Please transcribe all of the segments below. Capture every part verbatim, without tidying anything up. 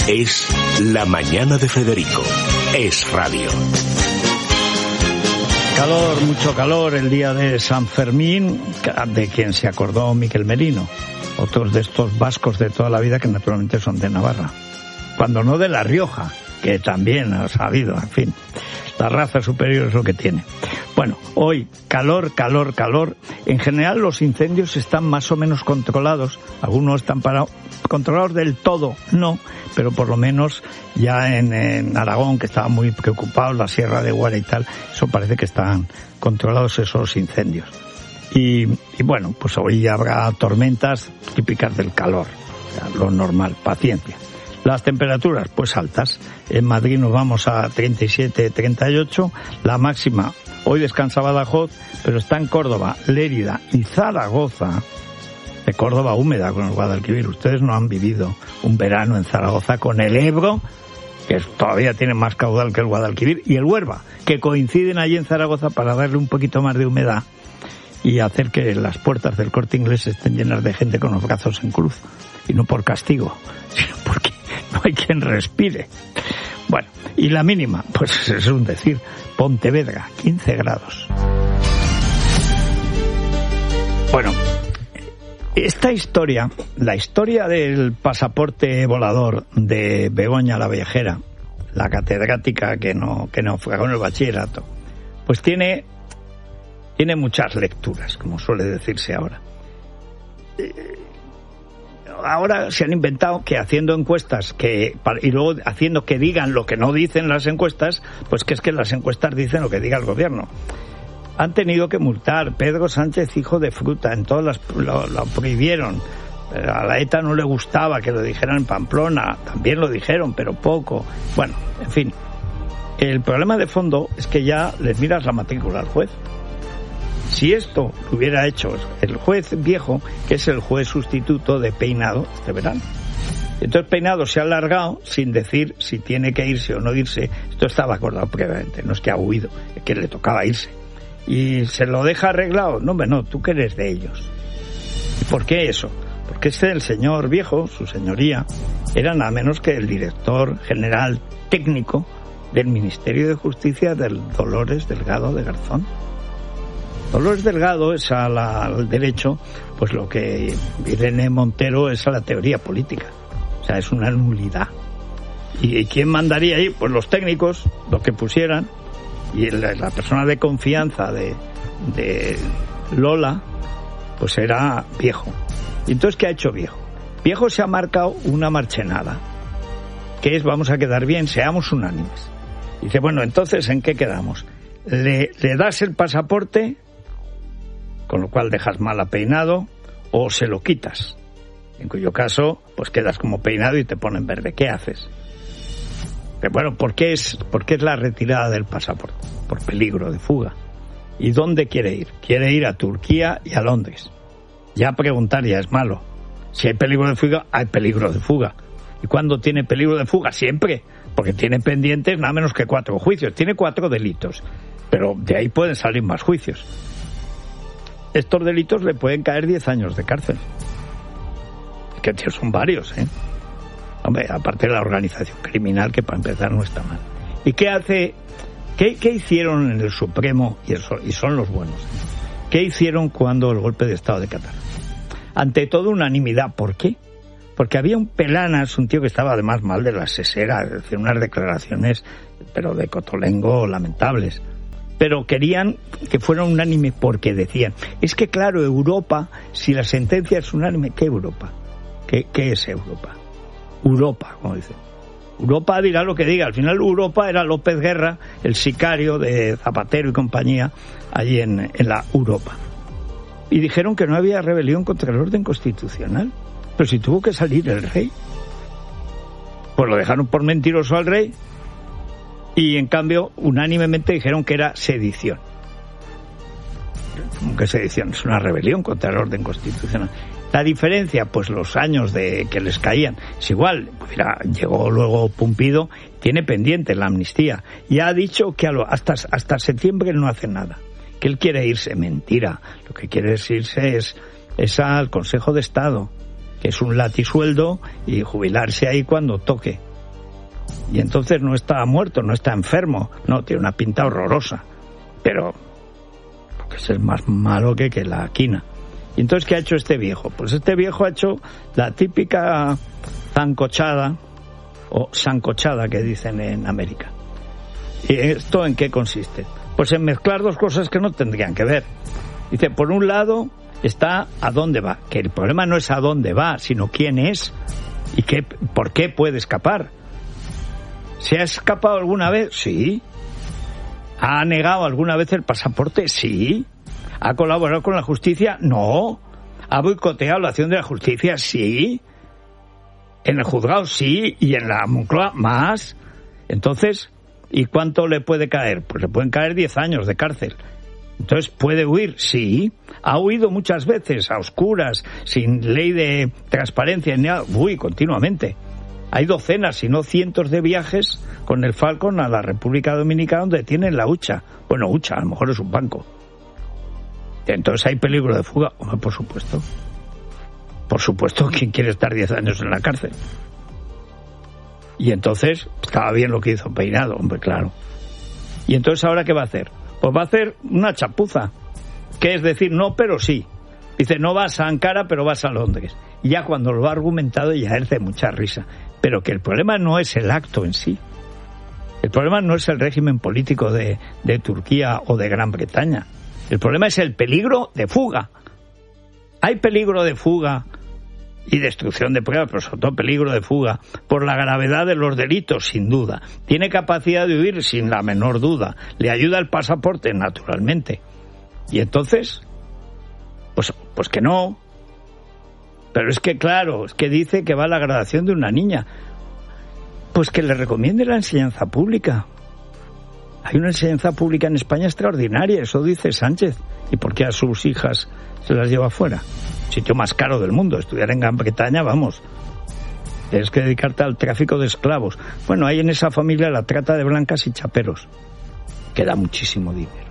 Es La Mañana de Federico. Es radio. Calor, mucho calor, el día de San Fermín, de quien se acordó Miquel Merino. Otros de estos vascos de toda la vida que naturalmente son de Navarra. Cuando no de La Rioja, que también ha sabido, en fin. La raza superior es lo que tiene. Bueno, hoy calor, calor, calor. En general los incendios están más o menos controlados. Algunos están parados, controlados del todo, no, pero por lo menos ya en, en Aragón, que estaban muy preocupados, la Sierra de Guara y tal, eso parece que están controlados esos incendios. Y, y bueno, pues hoy habrá tormentas típicas del calor, o sea, lo normal, paciencia. Las temperaturas, pues altas. En Madrid nos vamos a treinta y siete, treinta y ocho. La máxima, hoy descansa Badajoz, pero está en Córdoba, Lérida y Zaragoza. De Córdoba húmeda con el Guadalquivir. Ustedes no han vivido un verano en Zaragoza con el Ebro, que todavía tiene más caudal que el Guadalquivir, y el Huerva, que coinciden allí en Zaragoza para darle un poquito más de humedad y hacer que las puertas del Corte Inglés estén llenas de gente con los brazos en cruz. Y no por castigo, sino porque no hay quien respire. Bueno, y la mínima, pues es un decir, Pontevedra, quince grados. Bueno, esta historia, la historia del pasaporte volador de Begoña la Viajera, la catedrática que no que no fue con el bachillerato, pues tiene tiene muchas lecturas, como suele decirse ahora. Ahora se han inventado que haciendo encuestas que y luego haciendo que digan lo que no dicen las encuestas, pues que es que las encuestas dicen lo que diga el gobierno. Han tenido que multar. Pedro Sánchez, hijo de fruta, en todas las lo, lo prohibieron. A la ETA no le gustaba que lo dijeran en Pamplona, también lo dijeron, pero poco. Bueno, en fin. El problema de fondo es que ya les miras la matrícula al juez. Si esto lo hubiera hecho el juez viejo, que es el juez sustituto de Peinado este verano. Entonces Peinado se ha alargado sin decir si tiene que irse o no irse. Esto estaba acordado previamente, no es que ha huido, es que le tocaba irse. Y se lo deja arreglado. No, hombre, no, tú que eres de ellos. ¿Y por qué eso? Porque este el señor viejo, su señoría, era nada menos que el director general técnico del Ministerio de Justicia del Dolores Delgado de Garzón. Dolores Delgado es a la, al derecho, pues lo que Irene Montero es a la teoría política. O sea, es una nulidad. ¿Y quién mandaría ahí? Pues los técnicos, los que pusieran, y la, la persona de confianza de, de Lola, pues era Viejo. ¿Y entonces qué ha hecho Viejo? Viejo se ha marcado una marchenada, que es vamos a quedar bien, seamos unánimes. Y dice, bueno, entonces, ¿en qué quedamos? Le, le das el pasaporte, con lo cual dejas mal a Peinado, o se lo quitas, en cuyo caso pues quedas como Peinado y te ponen verde. ¿Qué haces? Pero bueno, ¿por qué es, por qué es la retirada del pasaporte? Por peligro de fuga. ¿Y dónde quiere ir? Quiere ir a Turquía y a Londres. Ya preguntar ya es malo. Si hay peligro de fuga, hay peligro de fuga. ¿Y cuándo tiene peligro de fuga? Siempre, porque tiene pendientes nada menos que cuatro juicios. Tiene cuatro delitos, pero de ahí pueden salir más juicios. Estos delitos le pueden caer diez años de cárcel. Que tío, son varios, ¿eh? Hombre, aparte de la organización criminal, que para empezar no está mal. ¿Y qué hace? ¿Qué, qué hicieron en el Supremo? Y, eso, y son los buenos. ¿Qué hicieron cuando el golpe de Estado de Qatar? Ante todo, unanimidad. ¿Por qué? Porque había un Pelanas, un tío que estaba además mal de la sesera, es decir, unas declaraciones, pero de cotolengo lamentables. Pero querían que fuera unánime porque decían, es que claro, Europa, si la sentencia es unánime, ¿qué Europa? ¿Qué, qué es Europa? Europa, como dicen. Europa dirá lo que diga. Al final Europa era López Guerra, el sicario de Zapatero y compañía, allí en, en la Europa. Y dijeron que no había rebelión contra el orden constitucional. Pero si tuvo que salir el rey. Pues lo dejaron por mentiroso al rey. Y en cambio, unánimemente dijeron que era sedición. ¿Cómo que sedición? Es una rebelión contra el orden constitucional. La diferencia, pues los años de que les caían, es igual. Pues mira, llegó luego Pumpido, tiene pendiente la amnistía. Y ha dicho que a lo, hasta, hasta septiembre no hace nada. Que él quiere irse. Mentira. Lo que quiere irse es, es al Consejo de Estado, que es un latisueldo, y jubilarse ahí cuando toque. Y entonces no está muerto, no está enfermo. No, tiene una pinta horrorosa. Pero, porque es el más malo que, que la quina. Y entonces, ¿qué ha hecho este viejo? Pues este viejo ha hecho la típica zancochada, o sancochada que dicen en América. ¿Y esto en qué consiste? Pues en mezclar dos cosas que no tendrían que ver. Dice, por un lado está a dónde va, que el problema no es a dónde va, sino quién es y qué, por qué puede escapar. ¿Se ha escapado alguna vez? Sí. ¿Ha negado alguna vez el pasaporte? Sí. ¿Ha colaborado con la justicia? No. ¿Ha boicoteado la acción de la justicia? Sí. En el juzgado sí, y en la Moncloa más. Entonces, ¿y cuánto le puede caer? Pues le pueden caer diez años de cárcel. Entonces, ¿puede huir? Sí. Ha huido muchas veces, a oscuras, sin ley de transparencia, ni nada. Uy, continuamente. Hay docenas, si no cientos de viajes con el Falcon a la República Dominicana donde tienen la hucha. Bueno, hucha, a lo mejor es un banco. Entonces, ¿hay peligro de fuga? Hombre, por supuesto. Por supuesto, ¿quién quiere estar diez años en la cárcel? Y entonces, estaba bien lo que hizo Peinado, hombre, claro. ¿Y entonces ahora qué va a hacer? Pues va a hacer una chapuza, que es decir, no, pero sí. Dice, no vas a Ankara, pero vas a Londres. Y ya cuando lo ha argumentado ya es de mucha risa. Pero que el problema no es el acto en sí. El problema no es el régimen político de, de Turquía o de Gran Bretaña. El problema es el peligro de fuga. Hay peligro de fuga y destrucción de pruebas, pero sobre todo peligro de fuga por la gravedad de los delitos, sin duda. Tiene capacidad de huir, sin la menor duda. Le ayuda el pasaporte, naturalmente. Y entonces, pues, pues que no. Pero es que, claro, es que dice que va a la graduación de una niña. Pues que le recomiende la enseñanza pública. Hay una enseñanza pública en España extraordinaria, eso dice Sánchez. ¿Y por qué a sus hijas se las lleva fuera? Sitio más caro del mundo. Estudiar en Gran Bretaña, vamos. Tienes que dedicarte al tráfico de esclavos. Bueno, hay en esa familia la trata de blancas y chaperos, que da muchísimo dinero.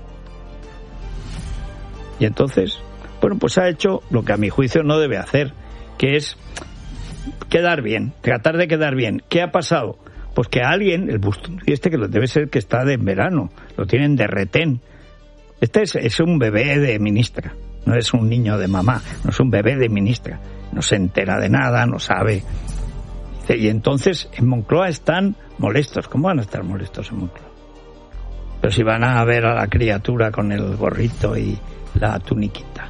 Y entonces, bueno, pues ha hecho lo que a mi juicio no debe hacer, que es quedar bien, tratar de quedar bien. ¿Qué ha pasado? Pues que a alguien, el Bustundi este, que lo debe ser que está de en verano, lo tienen de retén. Este es, es un bebé de ministra, no es un niño de mamá, no es un bebé de ministra. No se entera de nada, no sabe. Dice, y entonces en Moncloa están molestos. ¿Cómo van a estar molestos en Moncloa? Pero si van a ver a la criatura con el gorrito y la tuniquita.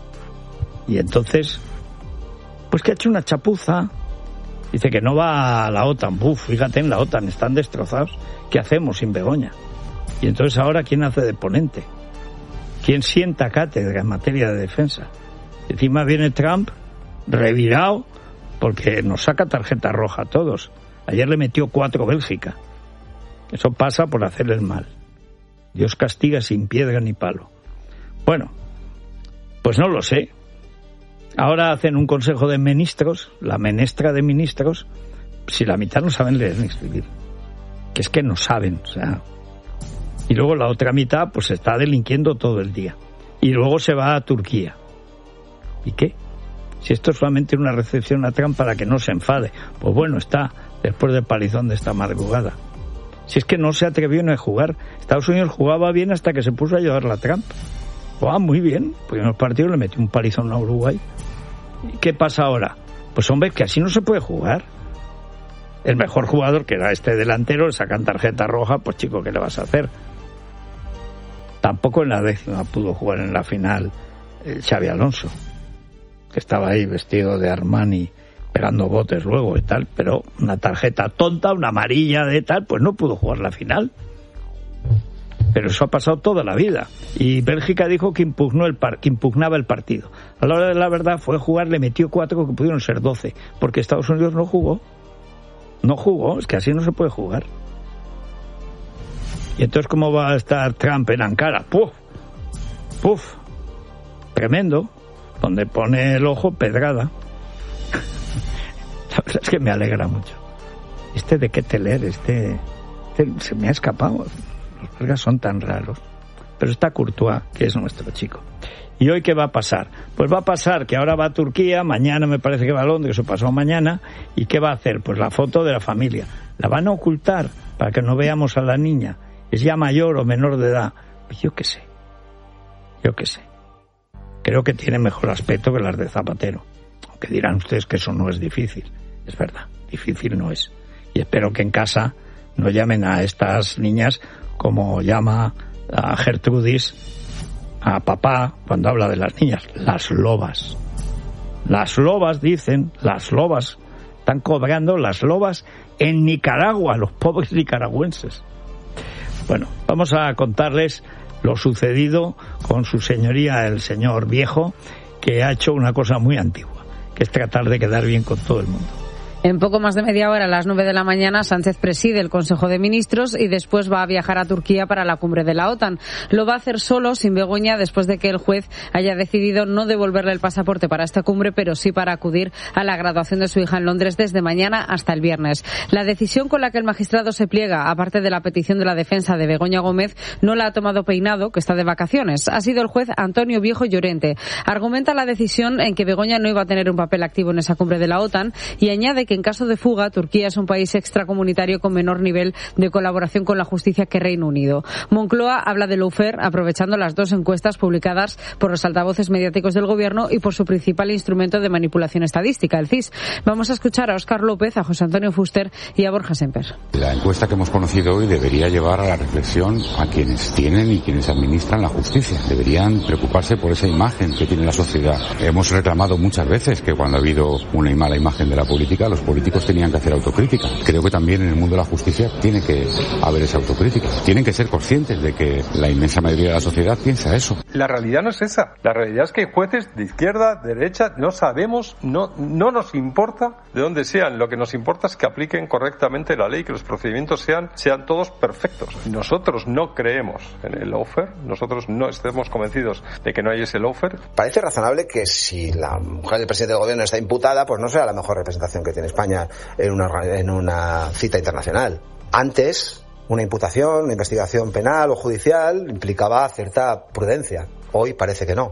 Y entonces, pues que ha hecho una chapuza. Dice que no va a la OTAN. Uf, fíjate, en la OTAN están destrozados. ¿Qué hacemos sin Begoña? Y entonces ahora, ¿quién hace de ponente? ¿Quién sienta cátedra en materia de defensa? Encima viene Trump revirado porque nos saca tarjeta roja a todos. Ayer le metió cuatro Bélgica. Eso pasa por hacerle el mal. Dios castiga sin piedra ni palo. Bueno, pues no lo sé. Ahora hacen un consejo de ministros, la menestra de ministros, si la mitad no saben leer ni escribir. Que es que no saben, o sea. Y luego la otra mitad pues está delinquiendo todo el día. Y luego se va a Turquía. ¿Y qué? Si esto es solamente una recepción a Trump para que no se enfade. Pues bueno, está después del palizón de esta madrugada. Si es que no se atrevió ni a jugar. Estados Unidos jugaba bien hasta que se puso a llevarla a Trump. Jugaba muy bien. Porque en los partidos le metió un palizón a Uruguay. ¿Y qué pasa ahora? Pues hombre, que así no se puede jugar. El mejor jugador, que era este delantero, le sacan tarjeta roja, pues chico, ¿qué le vas a hacer? Tampoco en la décima pudo jugar en la final eh, Xabi Alonso, que estaba ahí vestido de Armani, pegando botes luego y tal, pero una tarjeta tonta, una amarilla de tal, pues no pudo jugar la final. Pero eso ha pasado toda la vida. Y Bélgica dijo que, impugnó el par- que impugnaba el partido. A la hora de la verdad fue jugar, le metió cuatro que pudieron ser doce, porque Estados Unidos no jugó. No jugó, es que así no se puede jugar. Y entonces, ¿cómo va a estar Trump en Ankara? ¡Puf! ¡Puf! Tremendo. Donde pone el ojo, pedrada. La verdad es que me alegra mucho. Este de qué te leer, este, este se me ha escapado. Los belgas son tan raros. Pero está Courtois, que es nuestro chico. ¿Y hoy qué va a pasar? Pues va a pasar que ahora va a Turquía, mañana me parece que va a Londres, eso pasó mañana, ¿y qué va a hacer? Pues la foto de la familia. La van a ocultar para que no veamos a la niña. ¿Es ya mayor o menor de edad? Pues yo qué sé. Yo qué sé. Creo que tiene mejor aspecto que las de Zapatero. Aunque dirán ustedes que eso no es difícil. Es verdad, difícil no es. Y espero que en casa no llamen a estas niñas como llama a Gertrudis a papá cuando habla de las niñas. Las lobas. Las lobas, dicen, las lobas. Están cobrando las lobas en Nicaragua, los pobres nicaragüenses. Bueno, vamos a contarles lo sucedido con su señoría, el señor viejo, que ha hecho una cosa muy antigua, que es tratar de quedar bien con todo el mundo. En poco más de media hora, a las nueve de la mañana, Sánchez preside el Consejo de Ministros y después va a viajar a Turquía para la cumbre de la OTAN. Lo va a hacer solo, sin Begoña, después de que el juez haya decidido no devolverle el pasaporte para esta cumbre, pero sí para acudir a la graduación de su hija en Londres desde mañana hasta el viernes. La decisión con la que el magistrado se pliega, aparte de la petición de la defensa de Begoña Gómez, no la ha tomado Peinado, que está de vacaciones. Ha sido el juez Antonio Viejo Llorente. Argumenta la decisión en que Begoña no iba a tener un papel activo en esa cumbre de la OTAN y añade que en caso de fuga, Turquía es un país extracomunitario con menor nivel de colaboración con la justicia que Reino Unido. Moncloa habla de lawfare aprovechando las dos encuestas publicadas por los altavoces mediáticos del gobierno y por su principal instrumento de manipulación estadística, el C I S. Vamos a escuchar a Óscar López, a José Antonio Fuster y a Borja Semper. La encuesta que hemos conocido hoy debería llevar a la reflexión a quienes tienen y quienes administran la justicia. Deberían preocuparse por esa imagen que tiene la sociedad. Hemos reclamado muchas veces que cuando ha habido una mala imagen de la política, los políticos tenían que hacer autocrítica. Creo que también en el mundo de la justicia tiene que haber esa autocrítica. Tienen que ser conscientes de que la inmensa mayoría de la sociedad piensa eso. La realidad no es esa. La realidad es que hay jueces de izquierda, de derecha, no sabemos, no, no nos importa de dónde sean. Lo que nos importa es que apliquen correctamente la ley, que los procedimientos sean, sean todos perfectos. Nosotros no creemos en el lawfare, nosotros no estamos convencidos de que no hay ese lawfare. Parece razonable que si la mujer del presidente del gobierno está imputada, pues no sea la mejor representación que tiene España en una, en una cita internacional. Antes, una imputación, una investigación penal o judicial implicaba cierta prudencia. Hoy parece que no.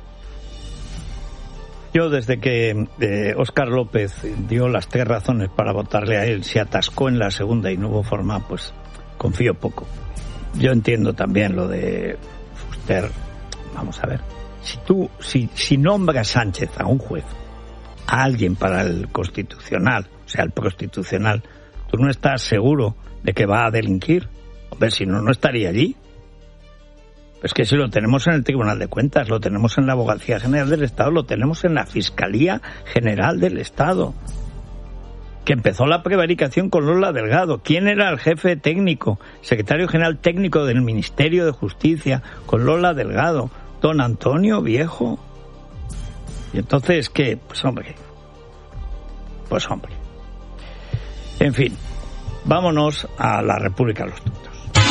Yo, desde que eh, Óscar López dio las tres razones para votarle a él, se atascó en la segunda y no hubo forma, pues confío poco. Yo entiendo también lo de Fuster. Vamos a ver. Si tú, si, si nombra Sánchez a un juez, a alguien para el constitucional, o sea, el prostitucional, tú no estás seguro de que va a delinquir. Hombre, si no, no estaría allí. Es que si lo tenemos en el Tribunal de Cuentas, lo tenemos en la Abogacía General del Estado, lo tenemos en la Fiscalía General del Estado, que empezó la prevaricación con Lola Delgado. ¿Quién era el jefe técnico, secretario general técnico del Ministerio de Justicia con Lola Delgado? Don Antonio Viejo. Y entonces, ¿qué? Pues hombre, pues hombre. En fin, vámonos a la República de los Tontos.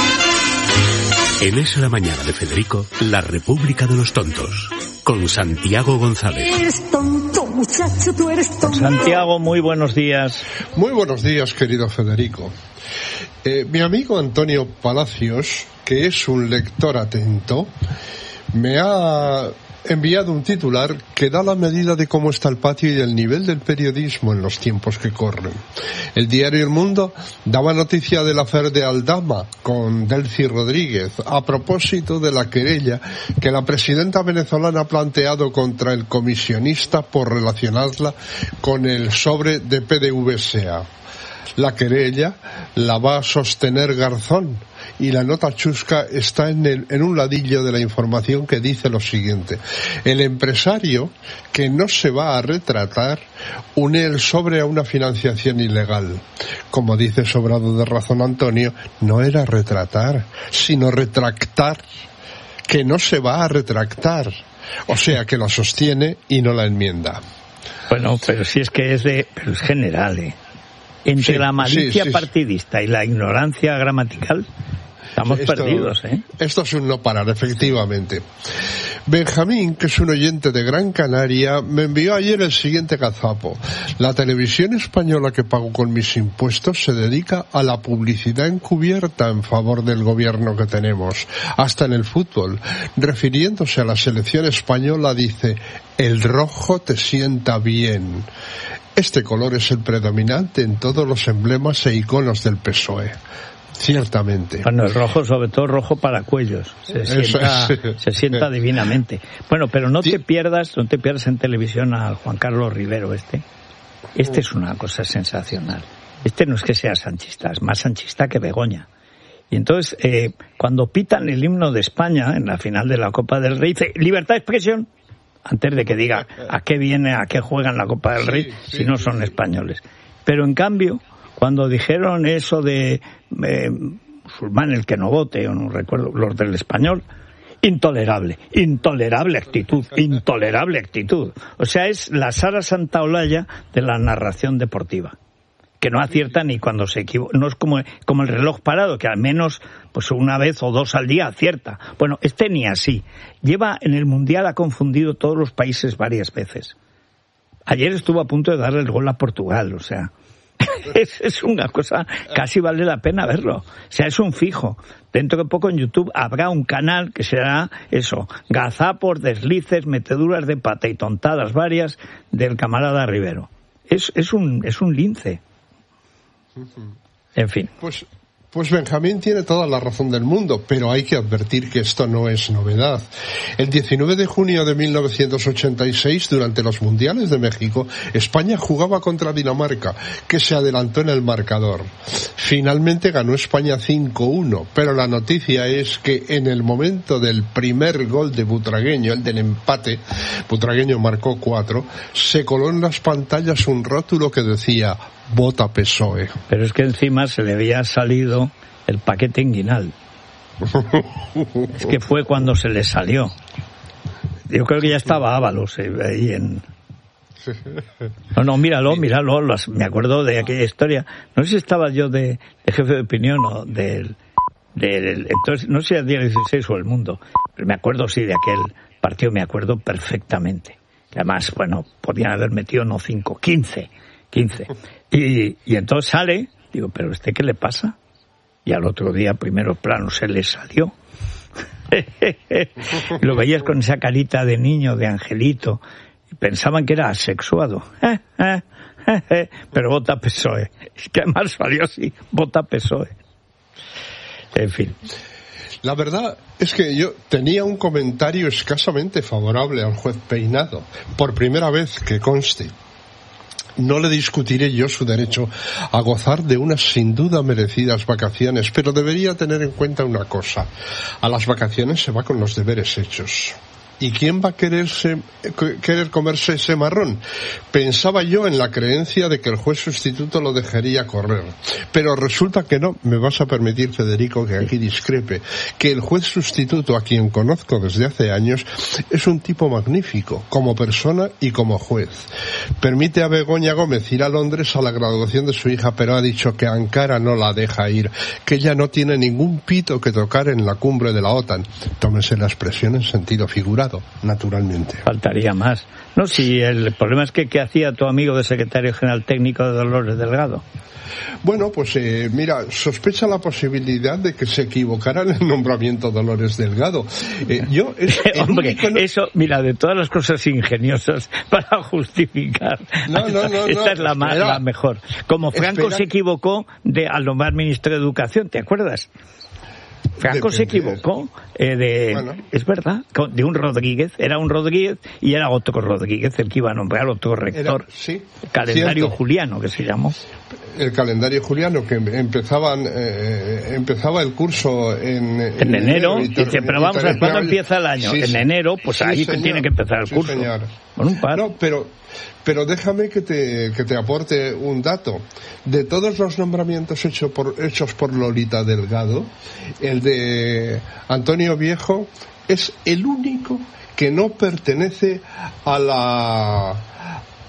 En Es la Mañana de Federico, la República de los Tontos, con Santiago González. Eres tonto, muchacho, tú eres tonto. Santiago, muy buenos días. Muy buenos días, querido Federico. Eh, mi amigo Antonio Palacios, que es un lector atento, me ha enviado un titular que da la medida de cómo está el patio y del nivel del periodismo en los tiempos que corren. El diario El Mundo daba noticia del afer de Aldama con Delcy Rodríguez a propósito de la querella que la presidenta venezolana ha planteado contra el comisionista por relacionarla con el sobre de P D V S A. La querella la va a sostener Garzón y la nota chusca está en, el, en un ladillo de la información que dice lo siguiente: el empresario que no se va a retratar une el sobre a una financiación ilegal. Como dice sobrado de razón Antonio, no era retratar, sino retractar, que no se va a retractar, o sea que la sostiene y no la enmienda. Bueno, pero si es que es de, pero es general, ¿eh? Entre sí, la malicia sí, sí, partidista y la ignorancia gramatical, estamos esto, perdidos, ¿eh? Esto es un no parar, efectivamente. Benjamín, que es un oyente de Gran Canaria, me envió ayer el siguiente gazapo. La televisión española que pago con mis impuestos se dedica a la publicidad encubierta en favor del gobierno que tenemos, hasta en el fútbol. Refiriéndose a la selección española dice: el rojo te sienta bien. Este color es el predominante en todos los emblemas e iconos del P S O E. Ciertamente. Bueno, el rojo, sobre todo rojo para cuellos, se sienta, es. se sienta divinamente. Bueno, pero no te pierdas, no te pierdas en televisión a Juan Carlos Rivero este. Este es una cosa sensacional. Este no es que sea sanchista, es más sanchista que Begoña. Y entonces, eh, cuando pitan el himno de España en la final de la Copa del Rey, dice libertad de expresión, antes de que diga a qué viene, a qué juegan la Copa del Rey, sí, sí, si no son españoles. Pero en cambio, cuando dijeron eso de eh, musulmán el que no vote, o no recuerdo, los del Español, intolerable, intolerable actitud, intolerable actitud. O sea, es la Sara Santaolalla de la narración deportiva, que no acierta ni cuando se equivoca. No es como, como el reloj parado, que al menos pues una vez o dos al día acierta. Bueno, este ni así. Lleva en el Mundial, ha confundido todos los países varias veces. Ayer estuvo a punto de darle el gol a Portugal, o sea... Es, es una cosa, casi vale la pena verlo. O sea, es un fijo. Dentro de poco en YouTube habrá un canal que será eso, gazapos, deslices, meteduras de pata y tontadas varias del camarada Rivero. Es, es un, es un lince. En fin. Pues... Pues Benjamín tiene toda la razón del mundo, pero hay que advertir que esto no es novedad. El diecinueve de junio de mil novecientos ochenta y seis, durante los Mundiales de México, España jugaba contra Dinamarca, que se adelantó en el marcador. Finalmente ganó España cinco uno, pero la noticia es que en el momento del primer gol de Butragueño, el del empate, Butragueño marcó cuatro, se coló en las pantallas un rótulo que decía: vota P S O E. Pero es que encima se le había salido el paquete inguinal. Es que fue cuando se le salió. Yo creo que ya estaba Ábalos eh, ahí en... No, no, míralo, míralo. Las, me acuerdo de aquella historia. No sé si estaba yo de, de jefe de opinión o del... del entonces, no sé si era el día dieciséis o El Mundo, pero me acuerdo, sí, de aquel partido, me acuerdo perfectamente. Que además, bueno, podían haber metido no cinco, quince. quince. Y, y entonces sale, digo, ¿pero este qué le pasa? Y al otro día, primero plano, se le salió. Lo veías con esa carita de niño, de angelito, y pensaban que era asexuado. Pero vota P S O E. Es que además salió así, vota P S O E. En fin. La verdad es que yo tenía un comentario escasamente favorable al juez Peinado, por primera vez que conste. No le discutiré yo su derecho a gozar de unas sin duda merecidas vacaciones, pero debería tener en cuenta una cosa: a las vacaciones se va con los deberes hechos. ¿Y quién va a quererse, querer comerse ese marrón? Pensaba yo en la creencia de que el juez sustituto lo dejaría correr. Pero resulta que no. Me vas a permitir, Federico, que aquí discrepe. Que el juez sustituto, a quien conozco desde hace años, es un tipo magnífico, como persona y como juez. Permite a Begoña Gómez ir a Londres a la graduación de su hija, pero ha dicho que Ankara no la deja ir, que ella no tiene ningún pito que tocar en la cumbre de la OTAN. Tómese la expresión en sentido figurado. Naturalmente. Faltaría más. No, si el problema es que ¿qué hacía tu amigo de secretario general técnico de Dolores Delgado? Bueno, pues eh, mira, sospecha la posibilidad de que se equivocara en el nombramiento de Dolores Delgado. Eh, yo es Hombre, único... eso, mira, de todas las cosas ingeniosas para justificar, no, no, no, esta no, es la, más, espera, la mejor. Como Franco espera. se equivocó de al nombrar ministro de Educación, ¿te acuerdas? Franco Depende. se equivocó eh, de, bueno. es verdad, de un Rodríguez, era un Rodríguez y era otro Rodríguez el que iba a nombrar otro rector. Era, sí, el calendario cierto. Juliano, que se llamó. El calendario Juliano, que empezaban, eh, empezaba el curso en, en, en enero, y dice, pero vamos a ver, ¿cuándo empieza el año? Sí, en enero, pues sí, ahí señor. tiene que empezar el sí, curso. Señor. Con un par. No, pero... Pero déjame que te, que te aporte un dato. De todos los nombramientos hecho por, hechos por Lolita Delgado, el de Antonio Viejo es el único que no pertenece a la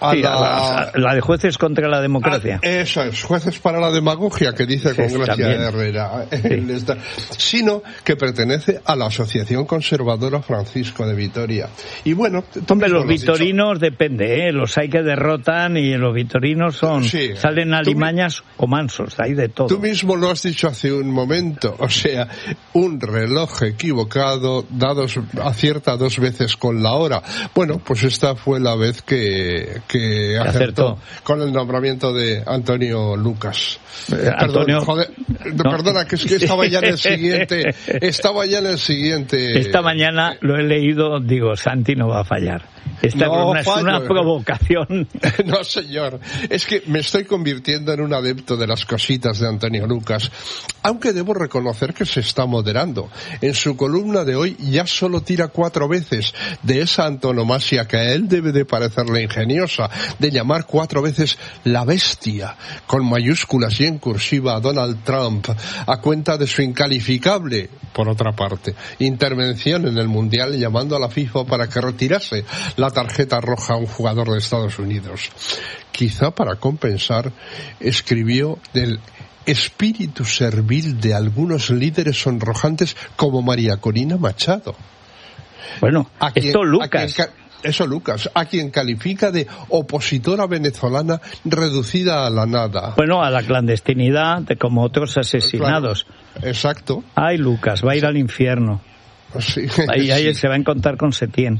a, sí, la, a la, a la de jueces contra la democracia. A, eso es, jueces para la demagogia, que dice con sí, Gracia también. Herrera, Sí. sino que pertenece a la Asociación Conservadora Francisco de Vitoria. Y bueno, hombre, los vitorinos depende, ¿eh? Los hay que derrotan y los vitorinos son sí, salen alimañas o mansos, hay de todo. Tú mismo lo has dicho hace un momento, o sea, un reloj equivocado dados acierta dos veces con la hora. Bueno, pues esta fue la vez que, que acertó, acertó con el nombramiento de Antonio Lucas. Eh, Antonio, Perdón, joder, no. Perdona, que es que estaba ya en el siguiente, estaba ya en el siguiente. Esta mañana lo he leído, digo, Santi no va a fallar. Esta no, es una provocación. No, señor. Es que me estoy convirtiendo en un adepto de las cositas de Antonio Lucas, aunque debo reconocer que se está moderando. En su columna de hoy ya solo tira cuatro veces de esa antonomasia que a él debe de parecerle ingeniosa, de llamar cuatro veces la bestia, con mayúsculas y en cursiva a Donald Trump, a cuenta de su incalificable, por otra parte, intervención en el Mundial llamando a la FIFA para que retirase la tarjeta roja a un jugador de Estados Unidos. Quizá para compensar, escribió del espíritu servil de algunos líderes sonrojantes como María Corina Machado. Bueno, a quien, esto Lucas. A quien, eso Lucas, a quien califica de opositora venezolana reducida a la nada. Bueno, a la clandestinidad, de como otros asesinados. Claro, exacto. Ay, Lucas, va a ir al infierno. Sí, ahí, ahí sí. Se va a encontrar con Setién.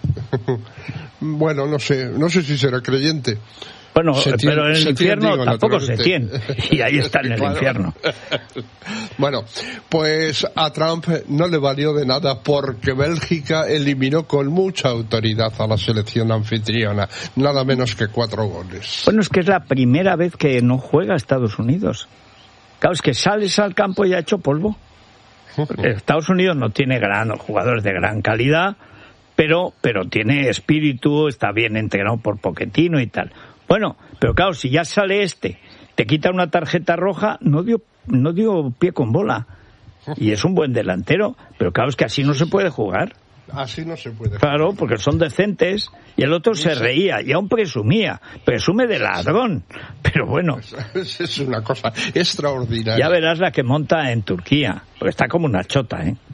Bueno, no sé, no sé si será creyente. Bueno, Setién, pero en el Setién, infierno digo, tampoco Setién. Y ahí está en el claro. infierno. Bueno, pues a Trump no le valió de nada porque Bélgica eliminó con mucha autoridad a la selección anfitriona, nada menos que cuatro goles. Bueno, es que es la primera vez que no juega Estados Unidos. Claro, es que sales al campo y ha hecho polvo. Estados Unidos no tiene gran jugadores de gran calidad, pero pero tiene espíritu, está bien entrenado por Pochettino y tal. Bueno, pero claro, si ya sale este, te quita una tarjeta roja, no dio no dio pie con bola. Y es un buen delantero, pero claro, es que así no se puede jugar. Así no se puede. Claro, porque son decentes. Y el otro se reía y aún presumía. Presume de ladrón. Pero bueno. Es una cosa extraordinaria. Ya verás la que monta en Turquía. Porque está como una chota, ¿eh?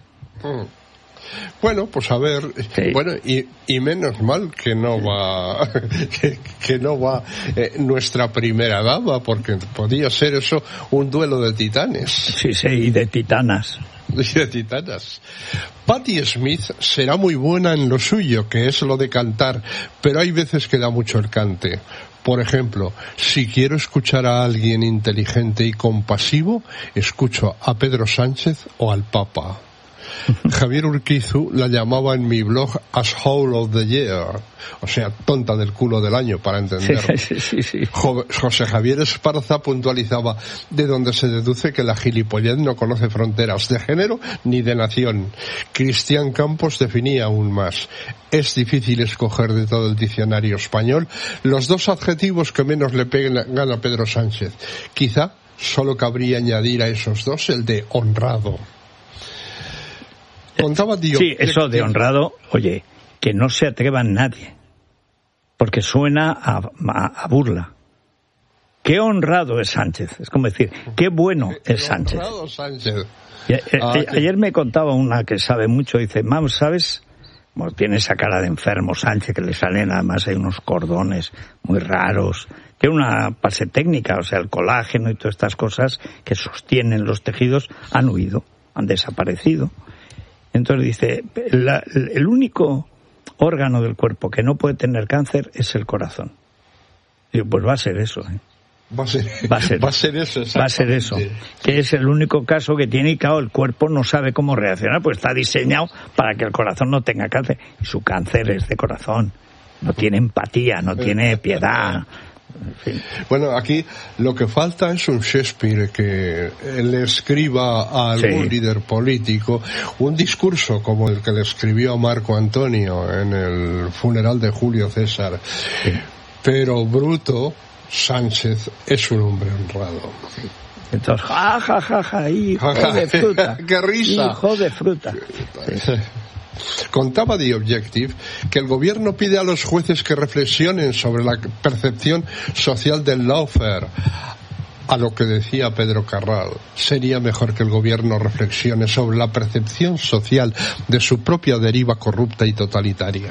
Bueno, pues a ver, sí. bueno, y, y menos mal que no va, que, que no va eh, nuestra primera dama, porque podía ser eso un duelo de titanes. Sí, sí, y de titanas. Y de titanas. Patti Smith será muy buena en lo suyo, que es lo de cantar, pero hay veces que da mucho el cante. Por ejemplo, si quiero escuchar a alguien inteligente y compasivo, escucho a Pedro Sánchez o al Papa. Javier Urquizu la llamaba en mi blog Asshole of the Year, o sea, tonta del culo del año, para entenderlo. Sí, sí, sí. José Javier Esparza puntualizaba, de donde se deduce que la gilipollez no conoce fronteras de género ni de nación. Cristian Campos definía aún más, es difícil escoger de todo el diccionario español los dos adjetivos que menos le peguen a Pedro Sánchez. Quizá solo cabría añadir a esos dos el de honrado. Contaba, tío, sí, eso de honrado, oye, que no se atreva nadie, porque suena a, a, a burla. Qué honrado es Sánchez, es como decir, qué bueno es Sánchez. Honrado Sánchez. Y, eh, ah, eh, ayer me contaba una que sabe mucho, dice, mam, ¿sabes? Bueno, tiene esa cara de enfermo Sánchez, que le salen además hay unos cordones muy raros. Tiene una base técnica, o sea, el colágeno y todas estas cosas que sostienen los tejidos han huido, han desaparecido. Entonces dice, la, el único órgano del cuerpo que no puede tener cáncer es el corazón. Y pues va a ser eso, ¿eh? Va a ser, va a ser, va a ser eso, va a ser eso, que es el único caso que tiene, y claro, el cuerpo no sabe cómo reaccionar, pues está diseñado para que el corazón no tenga cáncer, y su cáncer es de corazón, no tiene empatía, no tiene piedad. En fin. Bueno, aquí lo que falta es un Shakespeare que le escriba a algún sí. líder político un discurso como el que le escribió a Marco Antonio en el funeral de Julio César. Sí. Pero bruto, Sánchez es un hombre honrado. Sí. Entonces, ja, ja, ja, ja, hijo de fruta. ¡Qué risa! Hijo de fruta. Sí. Contaba The Objective que el gobierno pide a los jueces que reflexionen sobre la percepción social del lawfare. A lo que decía Pedro Carral, sería mejor que el gobierno reflexione sobre la percepción social de su propia deriva corrupta y totalitaria.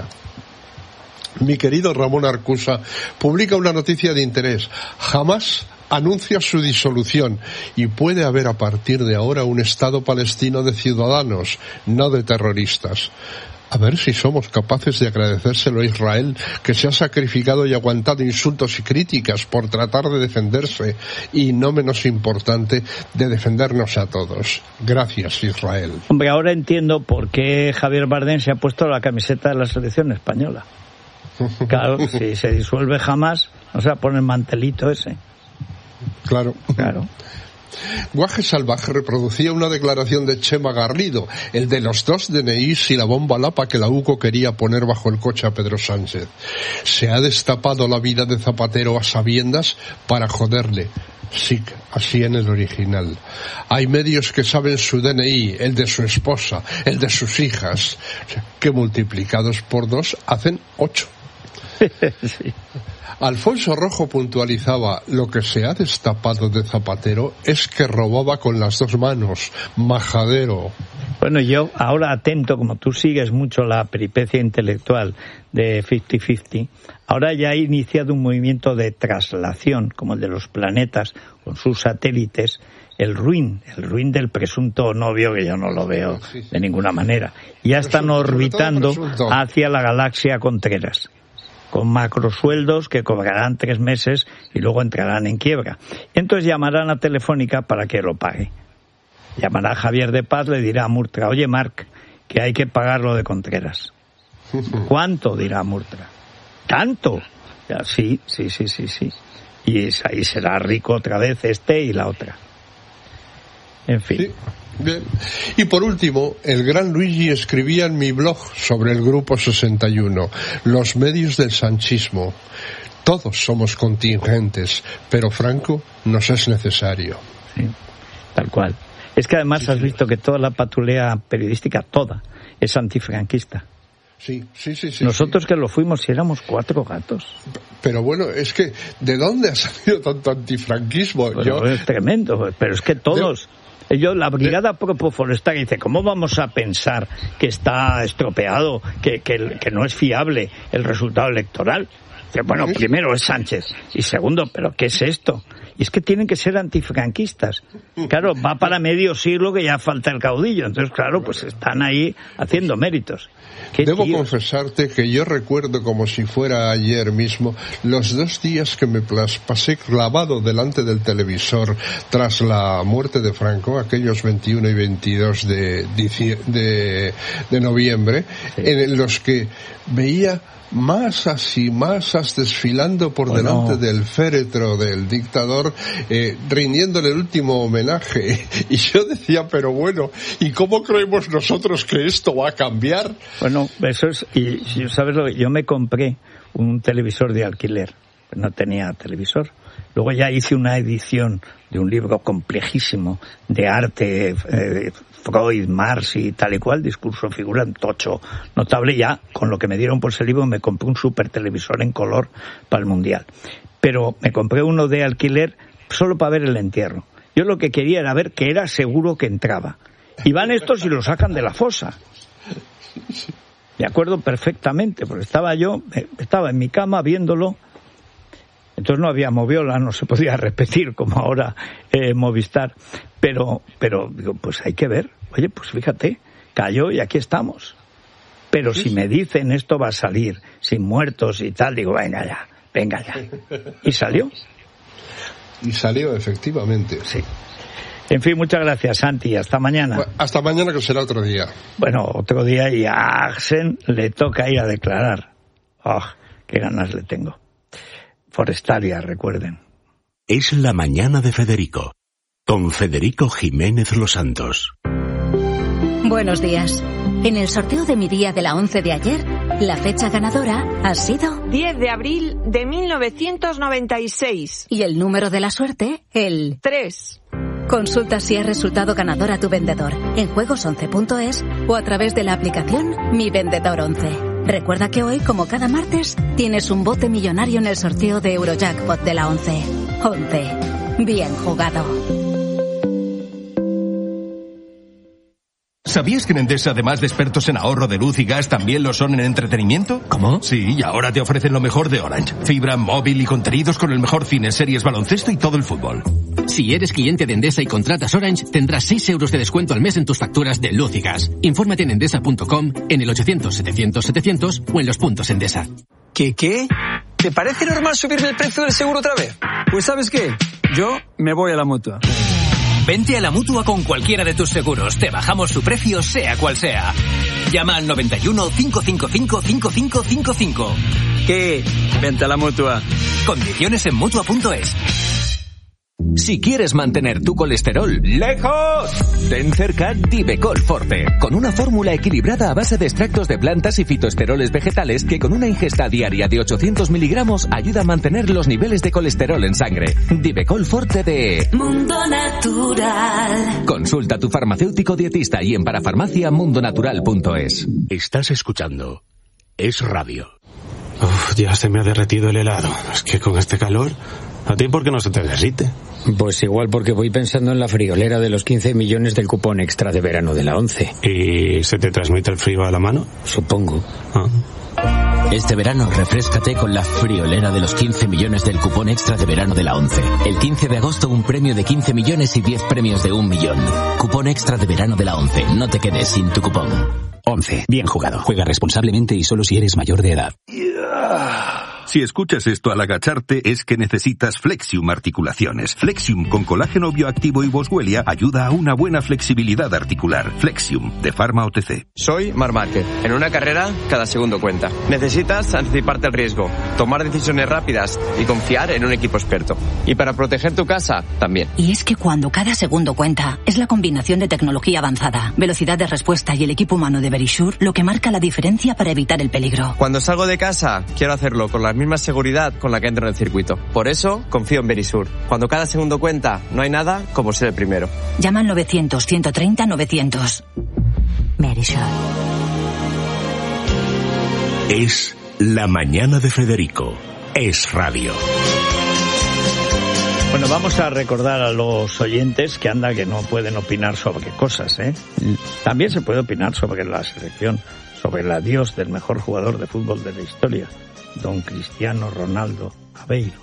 Mi querido Ramón Arcusa publica una noticia de interés. Jamás anuncia su disolución y puede haber a partir de ahora un Estado palestino de ciudadanos, no de terroristas. A ver si somos capaces de agradecérselo a Israel, que se ha sacrificado y aguantado insultos y críticas por tratar de defenderse y, no menos importante, de defendernos a todos. Gracias, Israel. Hombre, ahora entiendo por qué Javier Bardem se ha puesto la camiseta de la selección española. Claro, si se disuelve jamás, o sea, pone el mantelito ese. Claro. Claro. Guaje Salvaje reproducía una declaración de Chema Garrido, el de los dos D N Is y la bomba lapa que la U C O quería poner bajo el coche a Pedro Sánchez. Se ha destapado la vida de Zapatero a sabiendas para joderle. Sí, así en el original. Hay medios que saben su D N I, el de su esposa, el de sus hijas, que multiplicados por dos hacen ocho. Sí. Alfonso Rojo puntualizaba: lo que se ha destapado de Zapatero es que robaba con las dos manos, majadero. Bueno, yo ahora atento, como tú sigues mucho la peripecia intelectual de cincuenta cincuenta, ahora ya ha iniciado un movimiento de traslación, como el de los planetas con sus satélites, el ruin, el ruin del presunto novio, que yo no lo veo de ninguna manera. Ya están orbitando hacia la galaxia Contreras, con macrosueldos que cobrarán tres meses y luego entrarán en quiebra. Entonces llamarán a Telefónica para que lo pague. Llamará a Javier de Paz, le dirá a Murtra: oye, Marc, que hay que pagar lo de Contreras. ¿Cuánto? Dirá Murtra. ¿Tanto? Ya, sí, sí, sí, sí, sí. Y ahí será rico otra vez este y la otra. En fin. Sí. Bien. Y por último, el gran Luigi escribía en mi blog sobre el Grupo sesenta y uno, los medios del sanchismo. Todos somos contingentes, pero Franco nos es necesario. Sí, tal cual. Es que además sí, has visto que toda la patulea periodística, toda, es antifranquista. Sí, sí, sí, sí. Nosotros sí. que lo fuimos si éramos cuatro gatos. Pero bueno, es que ¿de dónde ha salido tanto antifranquismo? Bueno, Yo... Es tremendo, pero es que todos... De... Yo, la Brigada Propoforestal dice: ¿cómo vamos a pensar que está estropeado, que, que, que no es fiable el resultado electoral? Dice, bueno, primero es Sánchez y segundo, ¿pero qué es esto? Y es que tienen que ser antifranquistas. Claro, va para medio siglo que ya falta el caudillo, entonces claro, pues están ahí haciendo méritos. Debo tíos? confesarte que yo recuerdo como si fuera ayer mismo los dos días que me pasé clavado delante del televisor tras la muerte de Franco, aquellos veintiuno y veintidós de, de, de noviembre, sí, en los que veía masas y masas desfilando por oh, delante no. del féretro del dictador, eh, rindiéndole el último homenaje. Y yo decía, pero bueno, ¿y cómo creemos nosotros que esto va a cambiar? Bueno, eso es, y ¿sabes lo que? Yo me compré un televisor de alquiler, no tenía televisor. Luego ya hice una edición de un libro complejísimo de arte, eh, Freud, Marx y tal y cual, discurso, figura, tocho, notable. Ya con lo que me dieron por ese libro me compré un super televisor en color para el Mundial. Pero me compré uno de alquiler solo para ver el entierro. Yo lo que quería era ver que era seguro que entraba. Y van estos y lo sacan de la fosa. Me acuerdo perfectamente, porque estaba yo, estaba en mi cama viéndolo. Entonces no había moviola, no se podía repetir como ahora eh, Movistar. Pero, pero digo, pues hay que ver. Oye, pues fíjate, cayó y aquí estamos. Pero si me dicen esto va a salir sin muertos y tal, digo, venga ya, venga ya. Y salió. Y salió, efectivamente. Sí. En fin, muchas gracias, Santi. Hasta mañana. Bueno, hasta mañana, que será otro día. Bueno, otro día, y a Axen le toca ir a declarar. ¡Oh, qué ganas le tengo! Forestalia, recuerden. Es la mañana de Federico, con Federico Jiménez Los Santos. Buenos días. En el sorteo de mi día de la once de ayer, la fecha ganadora ha sido... diez de abril de mil novecientos noventa y seis. Y el número de la suerte, el... tres. Consulta si has resultado ganador a tu vendedor en juegos once punto es o a través de la aplicación Mi Vendedor once. Recuerda que hoy, como cada martes, tienes un bote millonario en el sorteo de Eurojackpot de la once. once. Bien jugado. ¿Sabías que en Endesa, además de expertos en ahorro de luz y gas, también lo son en entretenimiento? ¿Cómo? Sí, y ahora te ofrecen lo mejor de Orange. Fibra, móvil y contenidos con el mejor cine, series, baloncesto y todo el fútbol. Si eres cliente de Endesa y contratas Orange, tendrás seis euros de descuento al mes en tus facturas de luz y gas. Infórmate en endesa punto com, en el ochocientos setecientos setecientos o en los puntos Endesa. ¿Qué qué? ¿Te parece normal subirme el precio del seguro otra vez? Pues ¿sabes qué? Yo me voy a la Mutua. Vente a la Mutua con cualquiera de tus seguros. Te bajamos su precio, sea cual sea. Llama al noventa y uno, cinco cinco cinco, cinco cinco cinco cinco. ¿Qué? Vente a la Mutua. Condiciones en Mutua punto es. Si quieres mantener tu colesterol lejos, ten cerca Divecol Forte, con una fórmula equilibrada a base de extractos de plantas y fitoesteroles vegetales que con una ingesta diaria de ochocientos miligramos ayuda a mantener los niveles de colesterol en sangre. Divecol Forte de Mundo Natural. Consulta a tu farmacéutico dietista y en parafarmacia mundo natural punto es. Estás escuchando Es Radio. Uf, ya se me ha derretido el helado. Es que con este calor... ¿A ti por qué no se te derrite? Pues igual porque voy pensando en la friolera de los quince millones del cupón extra de verano de la once. ¿Y se te transmite el frío a la mano? Supongo. Ah. Este verano refréscate con la friolera de los quince millones del cupón extra de verano de la once. El quince de agosto un premio de quince millones y diez premios de un millón. Cupón extra de verano de la once. No te quedes sin tu cupón. once. Bien jugado. Juega responsablemente y solo si eres mayor de edad. Yeah. Si escuchas esto al agacharte es que necesitas Flexium Articulaciones. Flexium con colágeno bioactivo y boswellia ayuda a una buena flexibilidad articular. Flexium, de Pharma O T C. Soy Marc Márquez. En una carrera, cada segundo cuenta. Necesitas anticiparte al riesgo, tomar decisiones rápidas y confiar en un equipo experto. Y para proteger tu casa, también. Y es que cuando cada segundo cuenta, es la combinación de tecnología avanzada, velocidad de respuesta y el equipo humano de Verisure lo que marca la diferencia para evitar el peligro. Cuando salgo de casa, quiero hacerlo con la misma seguridad con la que entro en el circuito. Por eso, confío en Verisure. Cuando cada segundo cuenta, no hay nada como ser el primero. Llama al novecientos, ciento treinta, novecientos. Verisure. Es la mañana de Federico. Es Radio. Bueno, vamos a recordar a los oyentes que anda que no pueden opinar sobre cosas, ¿eh? También se puede opinar sobre la selección, sobre el adiós del mejor jugador de fútbol de la historia, don Cristiano Ronaldo Aveiro.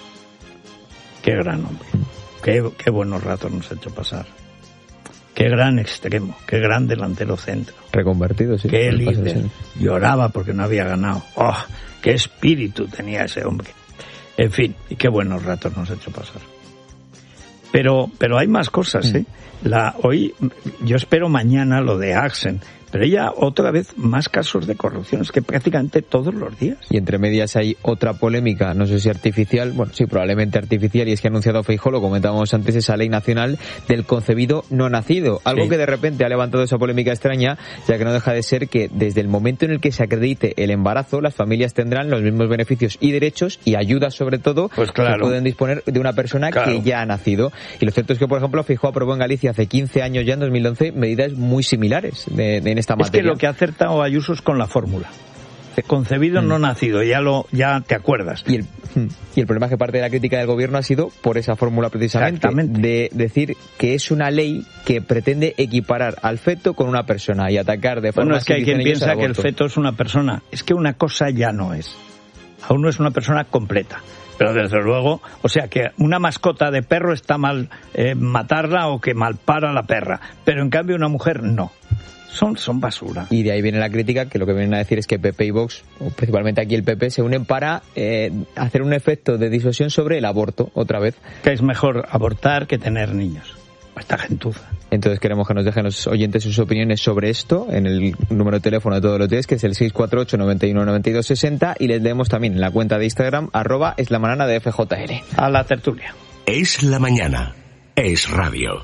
Qué gran hombre, qué, qué buenos ratos nos ha hecho pasar. Qué gran extremo, qué gran delantero centro. Reconvertido, sí. Qué líder. Lloraba porque no había ganado. ¡Oh! Qué espíritu tenía ese hombre. En fin, y qué buenos ratos nos ha hecho pasar. Pero, pero hay más cosas, ¿eh? La, hoy, yo espero mañana lo de Axen. Pero ella, otra vez, más casos de corrupción, es que prácticamente todos los días. Y entre medias hay otra polémica, no sé si artificial, bueno, sí, probablemente artificial, y es que ha anunciado Feijóo, lo comentábamos antes, esa ley nacional del concebido no nacido. Algo sí. que de repente ha levantado esa polémica extraña, ya que no deja de ser que desde el momento en el que se acredite el embarazo, las familias tendrán los mismos beneficios y derechos y ayudas, sobre todo, pues claro. que pueden disponer de una persona claro. que ya ha nacido. Y lo cierto es que, por ejemplo, Feijóo aprobó en Galicia hace quince años ya, en dos mil once, medidas muy similares de, de en esta materia. Es que lo que ha acertado Ayuso es con la fórmula. Concebido mm. no nacido, ya lo ya te acuerdas. Y el, y el problema es que parte de la crítica del gobierno ha sido por esa fórmula precisamente, de decir que es una ley que pretende equiparar al feto con una persona y atacar de forma... Bueno, es que hay quien piensa que el feto es una persona. Es que una cosa ya no es. Aún no es una persona completa. Pero desde luego, o sea que una mascota de perro está mal eh, matarla o que malpara a la perra. Pero en cambio una mujer no. Son, son basura. Y de ahí viene la crítica, que lo que vienen a decir es que P P y Vox, o principalmente aquí el P P, se unen para eh, hacer un efecto de disuasión sobre el aborto, otra vez. Que es mejor abortar que tener niños. Esta gentuza. Entonces queremos que nos dejen los oyentes sus opiniones sobre esto en el número de teléfono de todos los días, que es el seis cuatro ocho, noventa y uno, noventa y dos, sesenta, y les leemos también en la cuenta de Instagram, arroba es la mañana de F J R. A la tertulia. Es la mañana. Es Radio.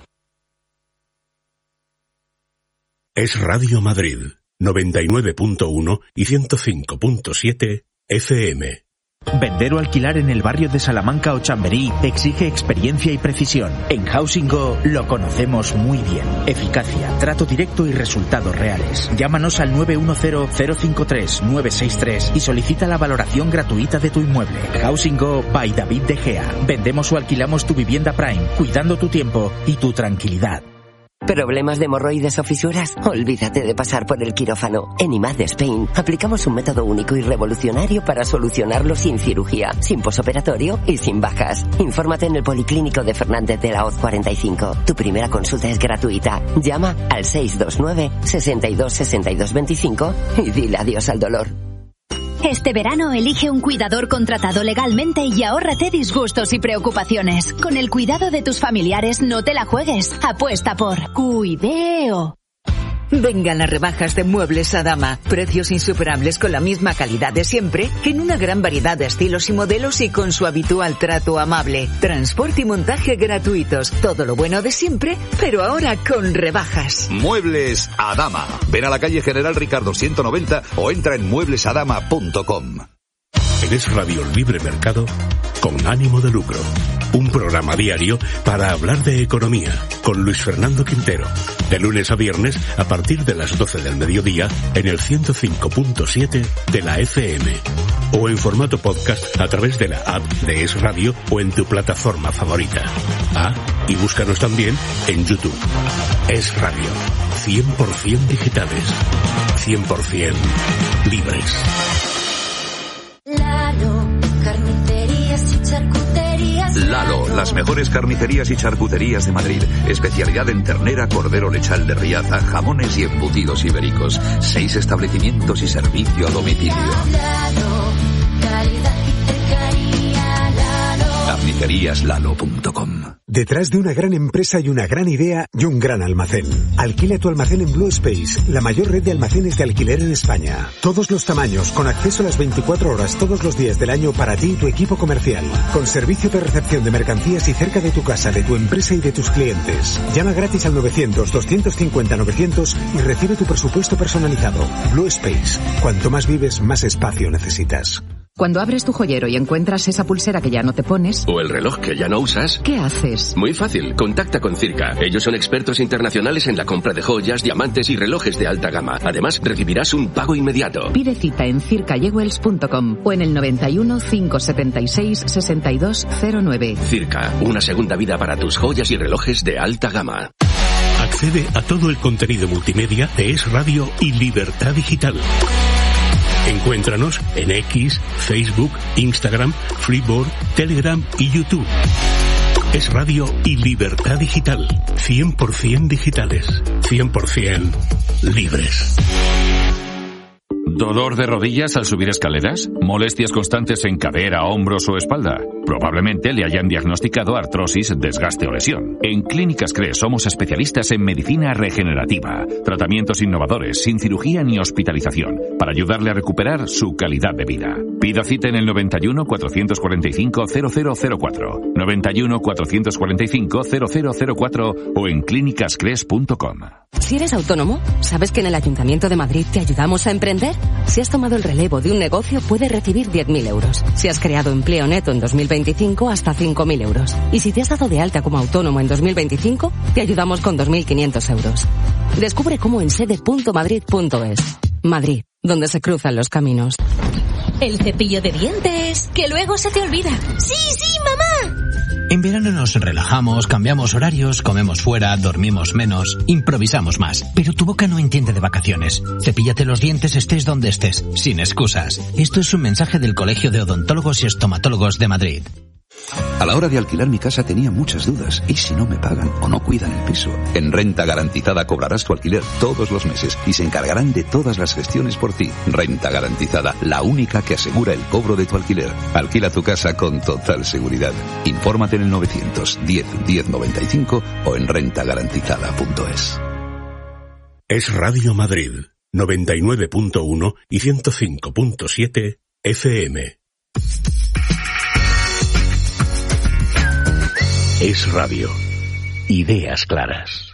Es Radio Madrid, noventa y nueve punto uno y ciento cinco punto siete F M. Vender o alquilar en el barrio de Salamanca o Chamberí exige experiencia y precisión. En Housing Go lo conocemos muy bien. Eficacia, trato directo y resultados reales. Llámanos al nueve uno cero, cero cinco tres, nueve seis tres y solicita la valoración gratuita de tu inmueble. Housing Go by David De Gea. Vendemos o alquilamos tu vivienda Prime, cuidando tu tiempo y tu tranquilidad. ¿Problemas de hemorroides o fisuras? Olvídate de pasar por el quirófano. En I M A D Spain aplicamos un método único y revolucionario para solucionarlo sin cirugía, sin posoperatorio y sin bajas. Infórmate en el Policlínico de Fernández de la Hoz cuarenta y cinco. Tu primera consulta es gratuita. Llama al seis dos nueve, seis dos, seis dos dos cinco y dile adiós al dolor. Este verano elige un cuidador contratado legalmente y ahórrate disgustos y preocupaciones. Con el cuidado de tus familiares no te la juegues. Apuesta por Cuideo. Vengan las rebajas de Muebles Adama. Precios insuperables con la misma calidad de siempre, en una gran variedad de estilos y modelos y con su habitual trato amable. Transporte y montaje gratuitos. Todo lo bueno de siempre, pero ahora con rebajas. Muebles Adama. Ven a la calle General Ricardo ciento noventa o entra en muebles adama punto com. En Es Radio Libre Mercado, con ánimo de lucro. Un programa diario para hablar de economía, con Luis Fernando Quintero. De lunes a viernes, a partir de las doce del mediodía, en el ciento cinco punto siete de la F M. O en formato podcast a través de la app de Es Radio o en tu plataforma favorita. Ah, y búscanos también en YouTube. Es Radio. cien por ciento digitales. cien por ciento libres. Lalo, carnicerías y charcuterías. Lalo, las mejores carnicerías y charcuterías de Madrid. Especialidad en ternera, cordero lechal de Riaza, jamones y embutidos ibéricos. Seis establecimientos y servicio a domicilio. Lalo, calidad y cercanía. Lalo. carnicerías lalo punto com. Detrás de una gran empresa hay una gran idea y un gran almacén. Alquila tu almacén en Blue Space, la mayor red de almacenes de alquiler en España. Todos los tamaños, con acceso a las veinticuatro horas todos los días del año para ti y tu equipo comercial. Con servicio de recepción de mercancías y cerca de tu casa, de tu empresa y de tus clientes. Llama gratis al novecientos, doscientos cincuenta, novecientos y recibe tu presupuesto personalizado. Blue Space. Cuanto más vives, más espacio necesitas. Cuando abres tu joyero y encuentras esa pulsera que ya no te pones... O el reloj que ya no usas... ¿Qué haces? Muy fácil, contacta con Circa. Ellos son expertos internacionales en la compra de joyas, diamantes y relojes de alta gama. Además, recibirás un pago inmediato. Pide cita en circa jewels punto com o en el noventa y uno, cinco setenta y seis, sesenta y dos cero nueve. Circa, una segunda vida para tus joyas y relojes de alta gama. Accede a todo el contenido multimedia de Es Radio y Libertad Digital. Encuéntranos en X, Facebook, Instagram, Flipboard, Telegram y YouTube. Es Radio y Libertad Digital. cien por ciento digitales. cien por ciento libres. ¿Dolor de rodillas al subir escaleras? ¿Molestias constantes en cadera, hombros o espalda? Probablemente le hayan diagnosticado artrosis, desgaste o lesión. En Clínicas Cres somos especialistas en medicina regenerativa. Tratamientos innovadores, sin cirugía ni hospitalización, para ayudarle a recuperar su calidad de vida. Pida cita en el noventa y uno, cuatrocientos cuarenta y cinco, cero cero cero cuatro, noventa y uno, cuatrocientos cuarenta y cinco, cero cero cero cuatro o en clínicas cres punto com. Si eres autónomo, ¿sabes que en el Ayuntamiento de Madrid te ayudamos a emprender? Si has tomado el relevo de un negocio, puedes recibir diez mil euros. Si has creado empleo neto en dos mil veinticinco, hasta cinco mil euros. Y si te has dado de alta como autónomo en dos mil veinticinco, te ayudamos con dos mil quinientos euros. Descubre cómo en sede punto madrid punto es. Madrid, donde se cruzan los caminos. El cepillo de dientes, que luego se te olvida. ¡Sí, sí, mamá! En verano nos relajamos, cambiamos horarios, comemos fuera, dormimos menos, improvisamos más. Pero tu boca no entiende de vacaciones. Cepíllate los dientes estés donde estés, sin excusas. Esto es un mensaje del Colegio de Odontólogos y Estomatólogos de Madrid. A la hora de alquilar mi casa tenía muchas dudas. ¿Y si no me pagan o no cuidan el piso? En Renta Garantizada cobrarás tu alquiler todos los meses y se encargarán de todas las gestiones por ti. Renta Garantizada, la única que asegura el cobro de tu alquiler. Alquila tu casa con total seguridad. Infórmate en el novecientos diez, diez noventa y cinco o en renta garantizada punto es. Es Radio Madrid, noventa y nueve punto uno y ciento cinco punto siete F M. Es Radio. Ideas claras.